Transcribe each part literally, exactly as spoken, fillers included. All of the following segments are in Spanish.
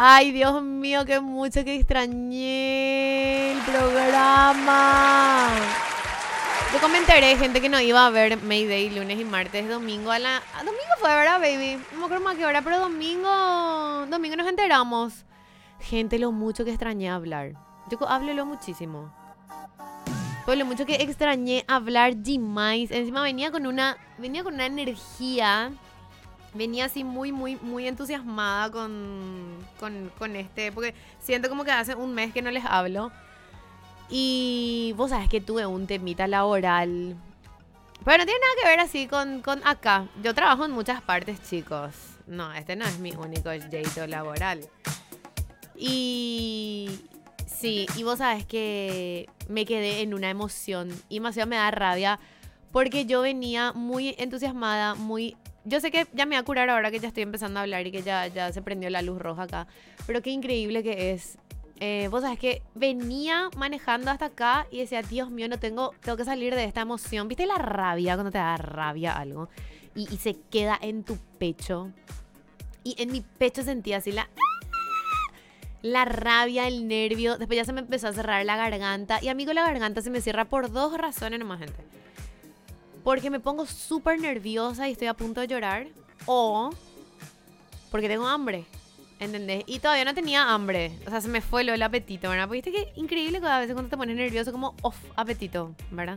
Ay, Dios mío, qué mucho que extrañé el programa. Yo comentaré, gente que no iba a ver Mayday lunes y martes, domingo a la... a domingo fue, ¿verdad, baby? No me acuerdo más qué hora, pero domingo... Domingo nos enteramos. Gente, lo mucho que extrañé hablar. Yo háblelo muchísimo. Pues lo mucho que extrañé hablar demais. Encima venía con una... Venía con una energía... Venía así muy, muy, muy entusiasmada con, con, con este, porque siento como que hace un mes que no les hablo. Y vos sabés que tuve un temita laboral. Pero no tiene nada que ver así con, con acá. Yo trabajo en muchas partes, chicos. No, este no es mi único jeito laboral. Y sí, y vos sabés que me quedé en una emoción. Y demasiado me da rabia porque yo venía muy entusiasmada, muy... Yo sé que ya me va a curar ahora que ya estoy empezando a hablar y que ya, ya se prendió la luz roja acá. Pero qué increíble que es. Eh, vos sabés que venía manejando hasta acá y decía, Dios mío, no tengo, tengo que salir de esta emoción. ¿Viste la rabia cuando te da rabia algo? Y, y se queda en tu pecho. Y en mi pecho sentía así la... La rabia, el nervio. Después ya se me empezó a cerrar la garganta. Y amigo, la garganta se me cierra por dos razones nomás, gente. Porque me pongo súper nerviosa y estoy a punto de llorar. O porque tengo hambre. ¿Entendés? Y todavía no tenía hambre. O sea, se me fue lo del apetito, ¿verdad? Porque viste que increíble que a veces cuando te pones nervioso como off apetito, ¿verdad?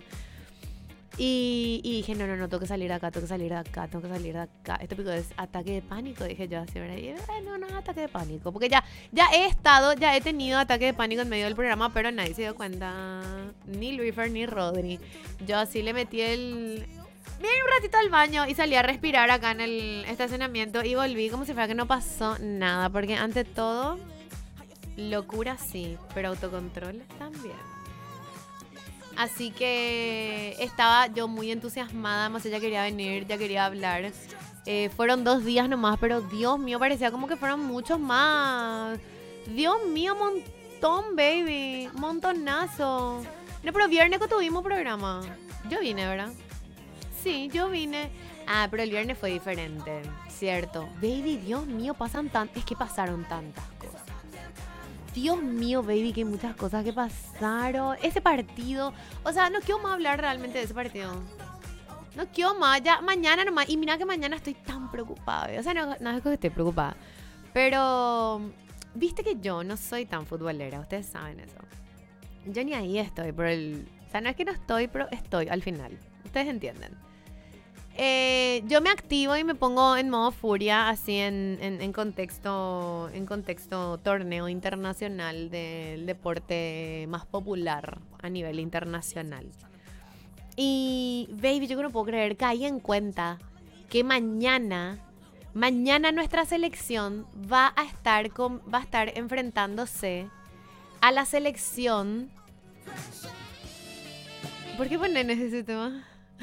Y, y dije, no, no, no, tengo que salir de acá, tengo que salir de acá, tengo que salir de acá. Este pico es ataque de pánico, dije yo así, ¿verdad? Y eh, no, no es ataque de pánico. Porque ya, ya he estado, ya he tenido ataque de pánico en medio del programa, pero nadie se dio cuenta. Ni Luifer ni Rodri. Yo así le metí el... Vine un ratito al baño y salí a respirar acá en el estacionamiento y volví como si fuera que no pasó nada. Porque ante todo, locura sí, pero autocontrol también. Así que estaba yo muy entusiasmada, más ya quería venir, ya quería hablar. Eh, fueron dos días nomás, pero Dios mío, parecía como que fueron muchos más. Dios mío, montón, baby, montonazo. No, pero viernes que tuvimos programa. Yo vine, ¿verdad? Sí, yo vine. Ah, pero el viernes fue diferente, cierto. Baby, Dios mío, pasan tan... Es que pasaron tantas cosas. Dios mío, baby, que hay muchas cosas que pasaron. Ese partido, o sea, no quiero más hablar realmente de ese partido. No quiero más, ya mañana nomás. Y mira que mañana estoy tan preocupada. O sea, no, no es que esté preocupada. Pero, viste que yo no soy tan futbolera, ustedes saben eso. Yo ni ahí estoy, por el... O sea, no es que no estoy, pero estoy al final. Ustedes entienden. Eh, yo me activo y me pongo en modo furia, así en, en, en contexto en contexto torneo internacional del deporte más popular a nivel internacional. Y, baby, yo no puedo creer, caí en cuenta que mañana, mañana nuestra selección va a estar, con, va a estar enfrentándose a la selección... ¿Por qué ponen ese tema?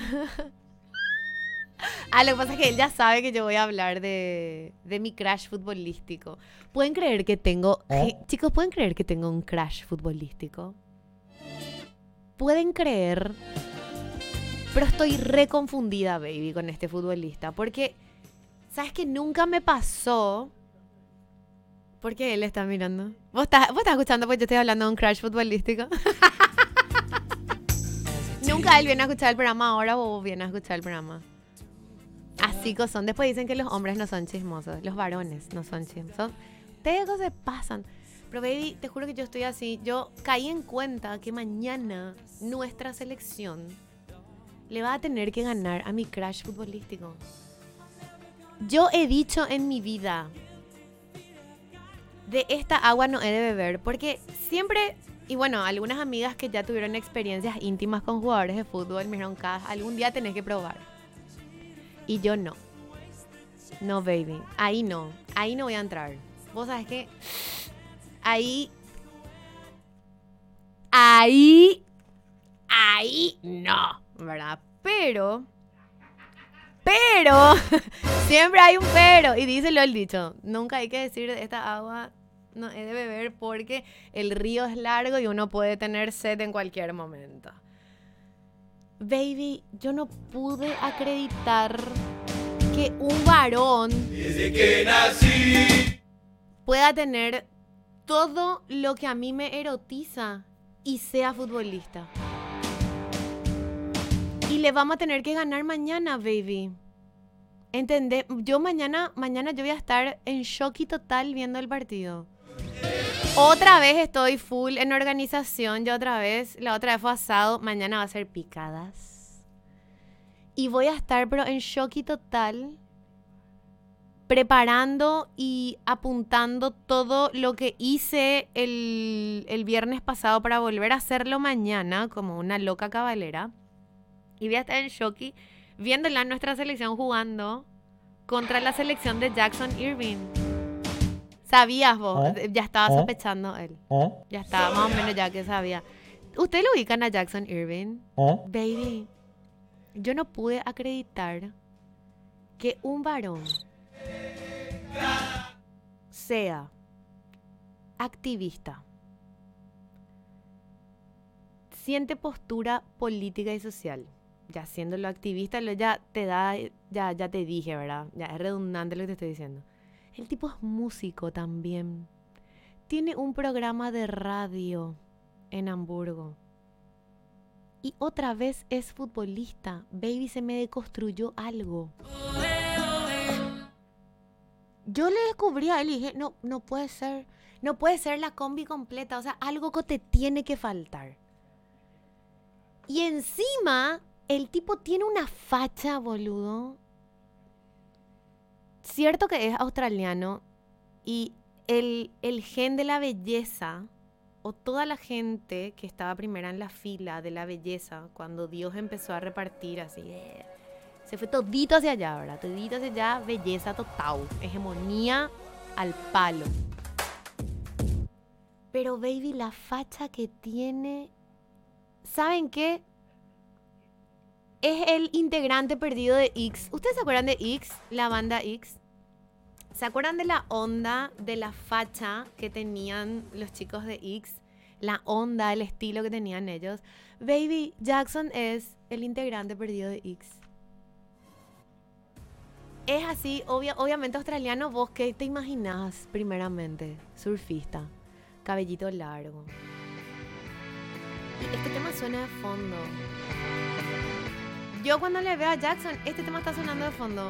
Ah, lo que pasa es que él ya sabe que yo voy a hablar de, de mi crash futbolístico. ¿Pueden creer que tengo... ¿Eh? Chicos, ¿pueden creer que tengo un crash futbolístico? ¿Pueden creer? Pero estoy re confundida, baby, con este futbolista. Porque, ¿sabes qué? Nunca me pasó... ¿Por qué él está mirando? ¿Vos estás, vos estás escuchando porque yo estoy hablando de un crash futbolístico? Nunca él viene a escuchar el programa ahora o vos vienes a escuchar el programa. Así que son. Después dicen que los hombres no son chismosos. Los varones no son chismosos. Ustedes cosas pasan. Pero baby, te juro que yo estoy así. Yo caí en cuenta que mañana nuestra selección le va a tener que ganar a mi crash futbolístico. Yo he dicho en mi vida, de esta agua no he de beber. Porque siempre... Y bueno, algunas amigas que ya tuvieron experiencias íntimas con jugadores de fútbol me dijeron, algún día tenés que probar. Y yo no. No, baby. Ahí no. Ahí no voy a entrar. Vos sabés que... Ahí... Ahí... Ahí no. ¿Verdad? Pero... Pero... Siempre hay un pero. Y díselo el dicho. Nunca hay que decir de esta agua... No he de beber porque el río es largo y uno puede tener sed en cualquier momento. Baby, yo no pude acreditar que un varón... Desde que nací... pueda tener todo lo que a mí me erotiza y sea futbolista. Y le vamos a tener que ganar mañana, baby. ¿Entendés? Yo mañana, mañana yo voy a estar en shock y total viendo el partido. Otra vez estoy full en organización. Ya otra vez, la otra vez fue asado. Mañana va a ser picadas. Y voy a estar, pero en shock y total, preparando y apuntando todo lo que hice el, el viernes pasado para volver a hacerlo mañana, como una loca cabalera. Y voy a estar en shock y viéndola nuestra selección jugando contra la selección de Jackson Irving. ¿Sabías vos? ¿Eh? Ya estaba ¿Eh? sospechando él. ¿Eh? Ya estaba más o menos ya que sabía. ¿Ustedes lo ubican a Jackson Irving? ¿Eh? Baby, yo no pude acreditar que un varón sea activista, siente postura política y social. Ya siéndolo activista, lo ya te da, ya, ya te dije, ¿verdad? Ya es redundante lo que te estoy diciendo. El tipo es músico también. Tiene un programa de radio en Hamburgo. Y otra vez es futbolista. Baby, se me deconstruyó algo. Yo le descubrí a él y dije, no, no puede ser. No puede ser la combi completa. O sea, algo que te tiene que faltar. Y encima, el tipo tiene una facha, boludo. Cierto que es australiano y el, el gen de la belleza, o toda la gente que estaba primera en la fila de la belleza, cuando Dios empezó a repartir así, eh, se fue todito hacia allá, ¿verdad? Todito hacia allá, belleza total, hegemonía al palo. Pero baby, la facha que tiene, ¿saben qué? Es el integrante perdido de X. ¿Ustedes se acuerdan de X? La banda X. ¿Se acuerdan de la onda, de la facha que tenían los chicos de X? La onda, el estilo que tenían ellos. Baby, Jackson es el integrante perdido de X. Es así, obvia, obviamente australiano. ¿Vos qué te imaginás primeramente? Surfista, cabellito largo. Y este tema suena de fondo. Yo cuando le veo a Jackson, este tema está sonando de fondo.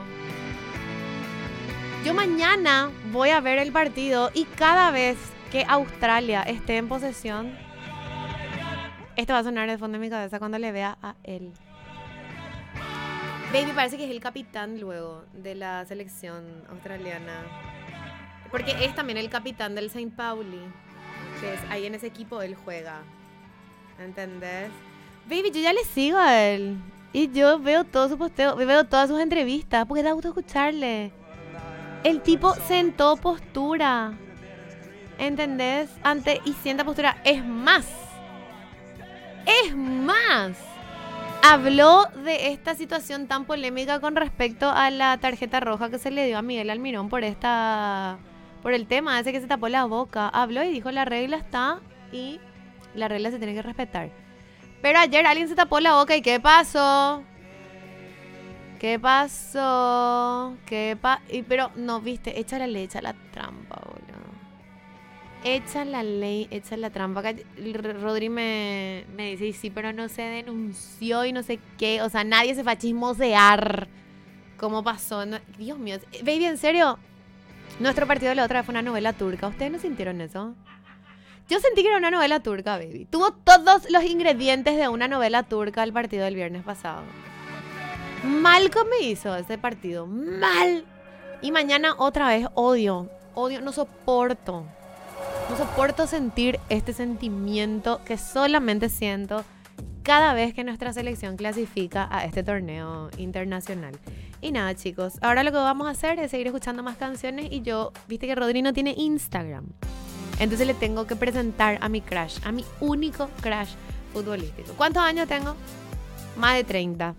Yo mañana voy a ver el partido y cada vez que Australia esté en posesión, esto va a sonar de fondo en mi cabeza cuando le vea a él. Baby, parece que es el capitán luego de la selección australiana. Porque es también el capitán del Saint Pauli. Que es ahí en ese equipo él juega. ¿Entendés? Baby, yo ya le sigo a él. Y yo veo todo su posteo, veo todas sus entrevistas, porque da gusto escucharle. El tipo sentó postura, ¿entendés? Ante y sienta postura. Es más, es más, habló de esta situación tan polémica con respecto a la tarjeta roja que se le dio a Miguel Almirón por esta, por el tema ese que se tapó la boca. Habló y dijo, la regla está y la regla se tiene que respetar. Pero ayer alguien se tapó la boca y ¿qué pasó? ¿Qué pasó? ¿Qué pa y, pero no, viste, echa la ley, echa la trampa, boludo. Echa la ley, echa la trampa. Rodri me, me dice, y sí, pero no se denunció y no sé qué. O sea, nadie se fue a chismosear. ¿Cómo pasó? No, Dios mío. Baby, en serio, nuestro partido de la otra vez fue una novela turca. ¿Ustedes no sintieron eso? Yo sentí que era una novela turca, baby. Tuvo todos los ingredientes de una novela turca el partido del viernes pasado. Mal que me hizo ese partido. Mal. Y mañana otra vez odio. Odio, no soporto. No soporto sentir este sentimiento que solamente siento cada vez que nuestra selección clasifica a este torneo internacional. Y nada, chicos. Ahora lo que vamos a hacer es seguir escuchando más canciones. Y yo, viste que Rodri no tiene Instagram. Entonces le tengo que presentar a mi crush, a mi único crush futbolístico. ¿Cuántos años tengo? Más de treinta.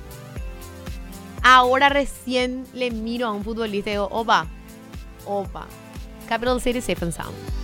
Ahora recién le miro a un futbolista y digo, opa, opa. Capital City Safe and Sound.